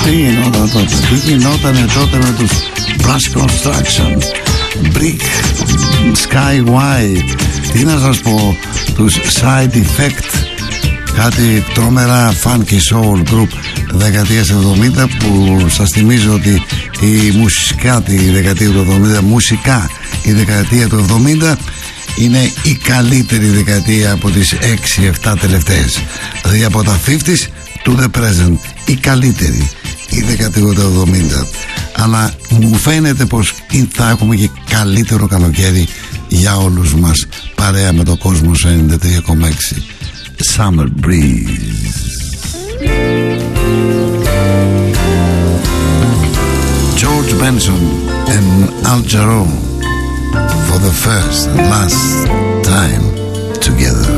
Τι γινότανε τότε με τους Brass Construction, Brick, Sky White, τι να σας πω, τους Side Effect, κάτι τρομερά funky soul group δεκαετίας 70, που σας θυμίζω ότι η μουσικά τη δεκαετία του 70, μουσικά η δεκαετία του 70 είναι η καλύτερη δεκαετία από τις 6-7 τελευταίες, δηλαδή από τα 50s to the present, η καλύτερη η δεκαετία του 70. Αλλά μου φαίνεται πως θα έχουμε και καλύτερο καλοκαίρι για όλους μας, παρέα με το Κόσμος 93,6. Summer Breeze. George Benson and Al Jarreau for the first and last time together.